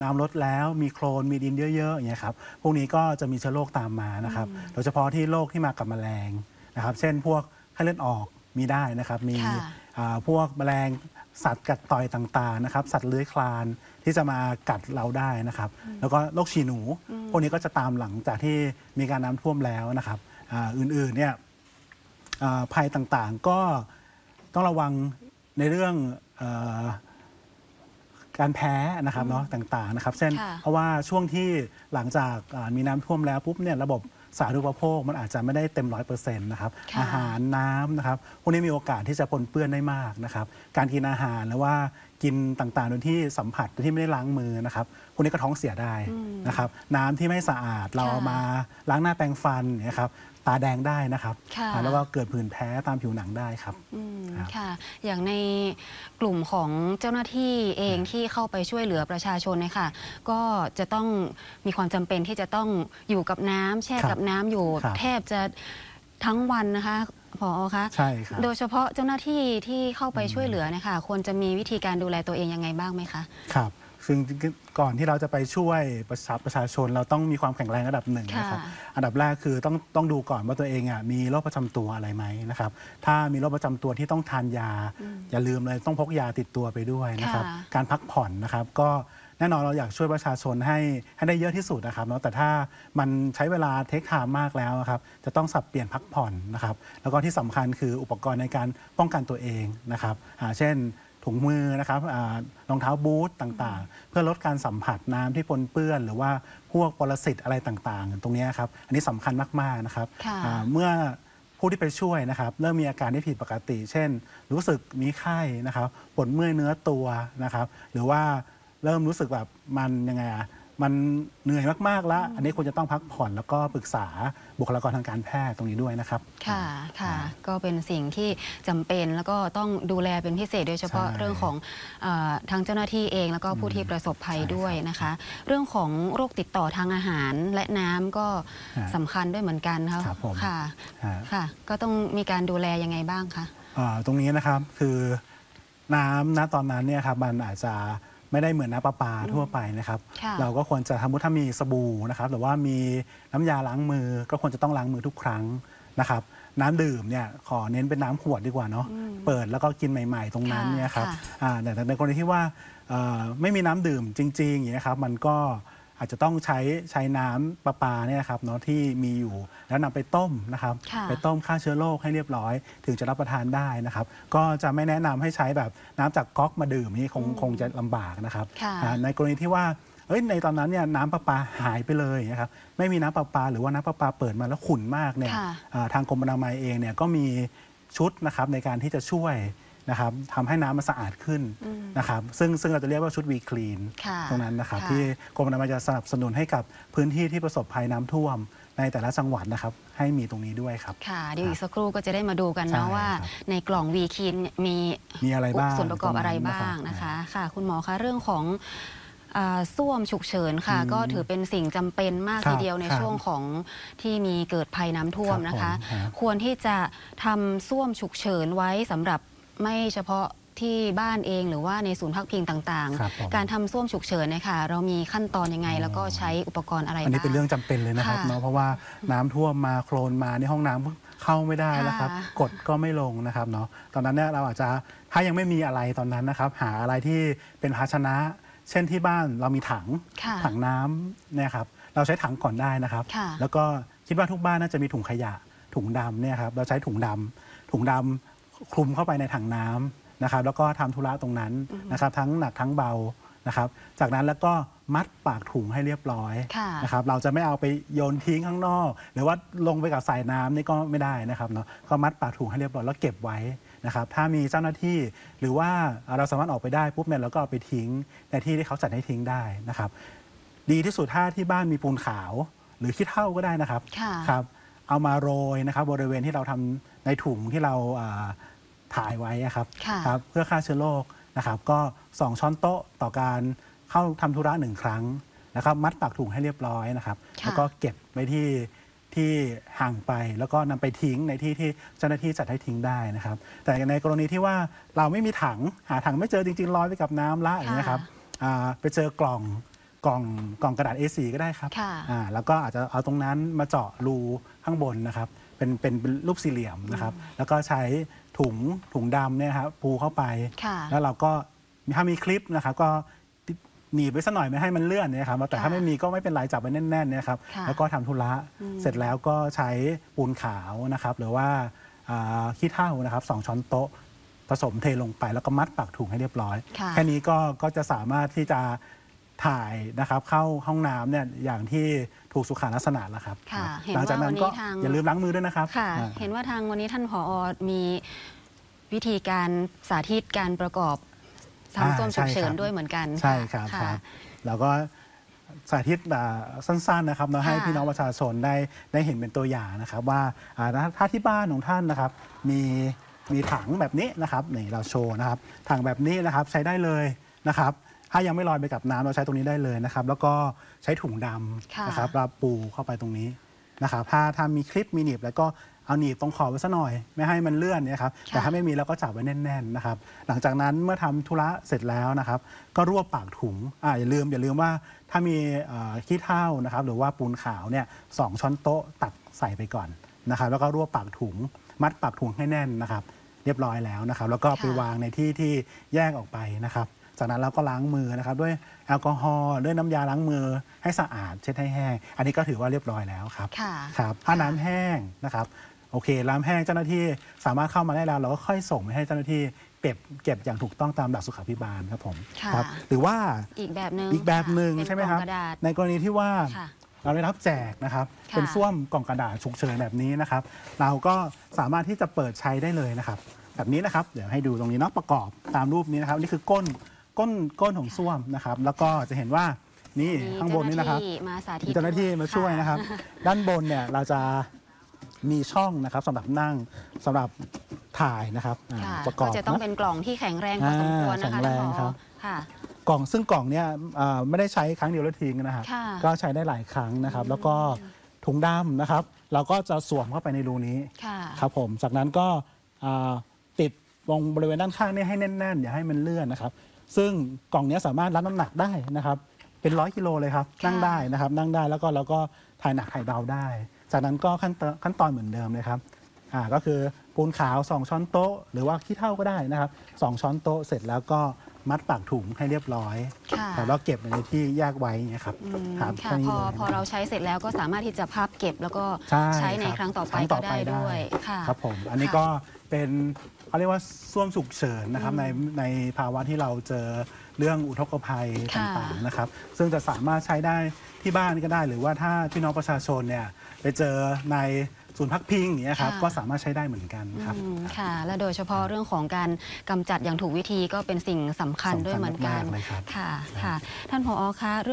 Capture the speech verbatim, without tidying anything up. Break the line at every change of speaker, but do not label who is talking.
น้ำลดแล้วมีโคลนมีดินเยอะๆอย่างเงี้ยครับพวกนี้ก็จะมีเชื้อโรคตามมานะครับโดยเฉพาะที่โรคที่มากับแมลงนะครับเช่นพวกไข้เลือดออกมีได้นะครับมีพวกแมลงสัตว์กัดต่อยต่างๆนะครับสัตว์เลื้อยคลานที่จะมากัดเราได้นะครับแล้วก็โรคฉี่หนูพวกนี้ก็จะตามหลังจากที่มีการน้ำท่วมแล้วนะครับอื่นๆเนี่ยภัยต่างๆก็ต้องระวังในเรื่องการแพ้นะครับเนาะต่างๆนะครับเช่นเพราะว่าช่วงที่หลังจากมีน้ำท่วมแล้วปุ๊บเนี่ยระบบสาธารณูปโภคมันอาจจะไม่ได้เต็มร้อยเปอร์เซ็นต์นะครับอาหารน้ำนะครับพวกนี้มีโอกาสที่จะปนเปื้อนได้มากนะครับการกินอาหารหรือว่ากินต่างๆโดยที่สัมผัสโดยที่ไม่ได้ล้างมือนะครับพวกนี้ก็ท้องเสียได้นะครับน้ำที่ไม่สะอาดเราเอามาล้างหน้าแปรงฟันนะครับตาแดงได้นะครับแล้วก็เกิดผื่นแพ้ตามผิวหนังได้ครับ
ค่ะอย่างในกลุ่มของเจ้าหน้าที่เองที่เข้าไปช่วยเหลือประชาชนเนี่ยค่ะก็จะต้องมีความจำเป็นที่จะต้องอยู่กับน้ำแช่กับน้ำอยู่แทบจะทั้งวันนะคะผอ.คะ
ใช่ครับ
โดยเฉพาะเจ้าหน้าที่ที่เข้าไปช่วยเหลือนะคะควรจะมีวิธีการดูแลตัวเองยังไงบ้างไหมคะ
ครับซึ่งก่อนที่เราจะไปช่วยประชาประชาชนเราต้องมีความแข็งแรงระดับหนึ่งนะครับอันดับแรกคือต้องต้องดูก่อนว่าตัวเองอ่ะมีโรคประจำตัวอะไรไหมนะครับถ้ามีโรคประจำตัวที่ต้องทานยาอย่าลืมเลยต้องพกยาติดตัวไปด้วยนะครับการพักผ่อนนะครับก็แน่นอนเราอยากช่วยประชาชนให้ให้ได้เยอะที่สุดนะครับเนาะแต่ถ้ามันใช้เวลาเทคไทม์มากแล้วครับจะต้องสับเปลี่ยนพักผ่อนนะครับแล้วก็ที่สำคัญคืออุปกรณ์ในการป้องกันตัวเองนะครับเช่นถุงมือนะครับรองเท้าบูทต่างๆเพื่อลดการสัมผัสน้ำที่ปนเปื้อนหรือว่าพวกปรสิตอะไรต่างๆตรงนี้ครับอันนี้สำคัญมากๆนะครับเมื่อผู้ที่ไปช่วยนะครับเริ่มมีอาการที่ผิดปกติเช่นรู้สึกมีไข้นะครับปวดเมื่อยเนื้อตัวนะครับหรือว่าเริ่มรู้สึกแบบมันยังไงอะมันเหนื่อยมากๆแล้วอันนี้ควรจะต้องพักผ่อนแล้วก็ปรึกษาบุคลากรทางการแพทย์ตรงนี้ด้วยนะครับ
ค่ะค่ะก็เป็นสิ่งที่จำเป็นแล้วก็ต้องดูแลเป็นพิเศษโดยเฉพาะเรื่องของทางเจ้าหน้าที่เองแล้วก็ผู้ที่ประสบภัยด้วยนะคะเรื่องของโรคติดต่อทางอาหารและน้ำก็สำคัญด้วยเหมือนกันครับค่ะค่ะก็ต้องมีการดูแลยังไงบ้างคะ
ตรงนี้นะครับคือน้ำณตอนนั้นเนี่ยครับมันอาจจะไม่ได้เหมือนน้ำประปาทั่วไปนะครับเราก็ควรจะทำถ้ามีสบู่นะครับหรือว่ามีน้ำยาล้างมือก็ควรจะต้องล้างมือทุกครั้งนะครับน้ำดื่มเนี่ยขอเน้นเป็นน้ำขวดดีกว่าเนาะเปิดแล้วก็กินใหม่ๆตรงนั้นเนี่ยครับแต่ในกรณีที่ว่าไม่มีน้ำดื่มจริงๆอย่างนี้ครับมันก็อาจจะต้องใช้ใช้น้ำประปาเนี่ยครับเนาะที่มีอยู่แล้วนำไปต้มนะครับไปต้มฆ่าเชื้อโรคให้เรียบร้อยถึงจะรับประทานได้นะครับก็จะไม่แนะนำให้ใช้แบบน้ำจากก๊อกมาดื่มนี่คงคงจะลำบากนะครับในกรณีที่ว่าเอ้ยในตอนนั้นเนี่ยน้ำประปาหายไปเลยนะครับไม่มีน้ำประปาหรือว่าน้ำประปาเปิดมาแล้วขุ่นมากเนี่ยทางกรมอนามัยเองเนี่ยก็มีชุดนะครับในการที่จะช่วยนะครับทำให้น้ำมันสะอาดขึ้นนะครับซึ่งซึ่งเราจะเรียกว่าชุดวีคลีนตรงนั้นนะครับที่กรมอนามัยจะสนับสนุนให้กับพื้นที่ที่ประสบภัยน้ำท่วมในแต่ละจังหวัดนะครับให้มีตรงนี้ด้วยครับ
ค่ะเดี๋ยวอีกสักครู่ก็จะได้มาดูกันนะว่าในกล่องวีคลีนมี
มีอะไรบ้าง
ส่วนประกอบอะไรบ้างนะคะค่ะคุณหมอคะเรื่องของส้วมฉุกเฉินค่ะก็ถือเป็นสิ่งจำเป็นมากทีเดียวในช่วงของที่มีเกิดภัยน้ำท่วมนะคะควรที่จะทำส้วมฉุกเฉินไว้สำหรับไม่เฉพาะที่บ้านเองหรือว่าในศูนย์พักพิงต่างๆการทำส้วมฉุกเฉินเนี่ยค่ะเรามีขั้นตอนยังไงแล้วก็ใช้อุปกรณ์อะไรบ้าง
อันนี้เป็นเรื่องจำเป็นเลยนะครับเนาะเพราะว่าน้ำท่วมมาโคลนมาในห้องน้ำเข้าไม่ได้แล้วครับกดก็ไม่ลงนะครับเนาะตอนนั้นเนี่ยเราอาจจะถ้ายังไม่มีอะไรตอนนั้นนะครับหาอะไรที่เป็นภาชนะเช่นที่บ้านเรามีถังถังน้ำเนี่ยครับเราใช้ถังก่อนได้นะครับแล้วก็คิดว่าทุกบ้านน่าจะมีถุงขยะถุงดำเนี่ยครับเราใช้ถุงดำถุงดำคลุมเข้าไปในถังน้ำนะครับแล้วก็ทำธุระตรงนั้นนะครับทั้งหนักทั้งเบานะครับจากนั้นแล้วก็มัดปากถุงให้เรียบร้อยนะครับเราจะไม่เอาไปโยนทิ้งข้างนอกหรือว่าลงไปกับสายน้ำนี่ก็ไม่ได้นะครับเนาะก็มัดปากถุงให้เรียบร้อยแล้วเก็บไว้นะครับถ้ามีเจ้าหน้าที่หรือว่าเราสามารถออกไปได้ปุ๊บเนี่ยเราก็เอาไปทิ้งในที่ที่เขาจัดให้ทิ้งได้นะครับดีที่สุดถ้าที่บ้านมีปูนขาวหรือขี้เถ้าก็ได้นะครับครับเอามาโรยนะครับบริเวณที่เราทำในถุงที่เราถ่ายไว้ครับครับเพื่อฆ่าเชื้อโรคนะครับก็สองช้อนโต๊ะต่อการเข้าทำธุระหนึ่งครั้งนะครับมัดปากถุงให้เรียบร้อยนะครับแล้วก็เก็บไว้ที่ที่ห่างไปแล้วก็นำไปทิ้งในที่ที่เจ้าหน้าที่จัดให้ทิ้งได้นะครับแต่ในกรณีที่ว่าเราไม่มีถังหาถังไม่เจอจริงๆลอยไปกับน้ำละอย่างนี้ครับไปเจอกล่องกล่องกล่องกระดาษ เอ โฟร์ ก็ได้ครับ
ค่ะ
อ่าแล้วก็อาจจะเอาตรงนั้นมาเจาะรูข้างบนนะครับเป็นเป็นเป็นรูปสี่เหลี่ยมนะครับแล้วก็ใช้ถุงถุงดำเนี่ยครับปูเข้าไป
ค่ะ
แล้วเราก็ถ้ามีคลิปนะครับก็หนีบไว้สักหน่อยไม่ให้มันเลื่อนเนี่ยครับแต่ถ้าไม่มีก็ไม่เป็นไรจับไว้แน่นๆเนี่ยครับ
ค่ะ
แล้วก็ทำธุระเสร็จแล้วก็ใช้ปูนขาวนะครับหรือว่าอ่าขี้เถ้านะครับสองช้อนโต๊ะผสมเทลงไปแล้วก็มัดปากถุงให้เรียบร้อย
ค่ะ
แค่นี้ก็ก็จะสามารถที่จะถ่ายนะครับเข้าห้องน้ำเนี่ยอย่างที่ถูกสุขลักษณะแล้วครับ
ค่ะเห็น
หลังจากนั้นก็
ว่าวันนี้ทาง
อย่าลืมล้างมือด้วยนะครับ
ค่ะ
อ่า
เห็นว่าทางวันนี้ท่านผอมีวิธีการสาธิตการประกอบทำส้วมฉุกเฉินด้วยเหมือนกัน
ใช่ครับ
ค่ะ
ครับแล้วก็สาธิตอ่าสั้นๆนะครับเนาะให้
ค่ะ
พี่น้องประชาชนได้ได้เห็นเป็นตัวอย่างนะครับว่าอ่าถ้าที่บ้านของท่านนะครับมีมีถังแบบนี้นะครับนี่เราโชว์นะครับถังแบบนี้นะครับใช้ได้เลยนะครับถ้ายังไม่ลอยไปกับน้ำเราใช้ตรงนี้ได้เลยนะครับแล้วก็ใช้ถุงด
ค่ะ
ำนะครับเราปูเข้าไปตรงนี้นะครับถ้าถ้ามีคลิปมีหนีบแล้วก็เอาหนีบตรงขอบไว้ซะหน่อยไม่ให้มันเลื่อนเนี่ยครับแต่ถ้าไม่มีเราก็จับไว้แน่นๆนะครับหลังจากนั้นเมื่อทำธุระเสร็จแล้วนะครับก็รวบปากถุงอ่าอย่าลืมอย่าลืมว่าถ้ามีเอ่อขี้เถ้านะครับหรือว่าปูนขาวเนี่ยสองช้อนโต๊ะตักใส่ไปก่อนนะครับแล้วก็รวบปากถุงมัดปากถุงให้แน่นนะครับเรียบร้อยแล้วนะครับแล้วก็ไปวางในที่ที่แยกออกไปนะครับจากนั้นเราก็ล้างมือนะครับด้วยแอลกอฮอล์ด้วยน้ำยาล้างมือให้สะอาดเช็ดให้แห้งอันนี้ก็ถือว่าเรียบร้อยแล้วครับ
ค่ะ
ครับถ้าน้ำแห้งนะครับโอเคน้ำแห้งเจ้าหน้าที่สามารถเข้ามาได้แล้วเราก็ค่อยส่งไปให้เจ้าหน้าที่เก็บเก็บอย่างถูกต้องตามหลักสุขาภิบาลครับผม
ค่ะ
ครับหรือว่า
อีกแบบหนึ่ง
อีกแบบหนึ่ง
ค่ะ
ใช่ไหมครับ
เป็นกล่องกระดาษ
ในกรณีที่ว่า
ค่ะ
เราได้รับแจกนะครับ
ค่ะ
เป็นส้วมกล่องกระดาษฉุกเฉินแบบนี้นะครับเราก็สามารถที่จะเปิดใช้ได้เลยนะครับแบบนี้นะครับเดี๋ยวให้ดูตรงนี้เนาะประกอบตามรูปนี้นะครับนี่คือก้นก้นก้นของส้วมนะครับแล้วก็จะเห็นว่านี่ข้างบนนี้นะครับ
มีเจ้าหน้าที่มาสาธิต
มีเจ้าหน้าที่มาช่วยนะครับ ด้านบนเนี่ยเราจะมีช่องนะครับสำหรับนั่งสำหรับถ่ายนะครับอ่า
ค่ะ
ประกอบ
ก็จะต้อง
นะ
เป็นกล่องที่แข็งแรงพอสมควรนะคะ
อ่าแข็งแรง
ท่านผอ
ครับ
ค่ะ
กล่องซึ่งกล่องเนี่ยอ่าไม่ได้ใช้ครั้งเดียวแล้วทิ้งนะครับ
ค่ะ
ก็ใช้ได้หลายครั้งนะครับ แล้วก็ถุงดำนะครับ เราก็จะสวมเข้าไปในรูนี้
ค่ะ
ครับผมจากนั้นก็อ่าติดตรงบริเวณด้านข้างนี่ให้แน่นๆอย่าให้มันเลื่อนนะครับ ซึ่งกล่องเนี้ยสามารถรับน้ำหนักได้นะครับ เป็นร้อยกิโลเลยครับ
ค่ะ
นั่งได้นะครับ นั่งได้แล้วก็เราก็ถ่ายหนักถ่ายเบาได้ จากนั้นก็ขั้นตอนขั้นตอนเหมือนเดิมเลยครับอ่าก็คือปูนขาวสองช้อนโต๊ะ หรือว่าขี้เถ้าก็ได้นะครับสองช้อนโต๊ะเสร็จแล้วก็มัดปากถุงให้เรียบร้อย
ค่ะ
ครับแล้วเก็บในที่แยกไว้อย่างเงี้ยครับ
อืม
ครับ
ค่ะ
แค่นี้
พอ
เลย
พอเราใช้เสร็จแล้วก็สามารถที่จะพับเก็บแล้วก็
ใช่
ใช้ใน
รับ
ครั้งต่อไป
ครั้ง
ก็ได้ด้วยค่ะ
ครับผมอันนี้
ค่ะ
ก็เป็นเขาเรียกว่าส้วมฉุกเฉินนะครับในในภาวะที่เราเจอเรื่องอุทกภัย
ค่ะ
ต่างๆนะครับ ซึ่งจะสามารถใช้ได้ที่บ้านก็ได้ หรือว่าถ้าพี่น้องประชาชนเนี่ยไปเจอในศูนย์พักพิงอย่างเงี้ยครับ
ค่ะ
ก็สามารถใช้ได้เหมือนกันครับ
อืมค่ะ และโดยเฉพาะเรื่องของการกำจัดอย่างถูกวิธีก็เป็นสิ่งสำคัญด้วยเหมือนกัน
สำคัญมากๆเลยครับ
ค่ะค่ะ ท่านผอคะ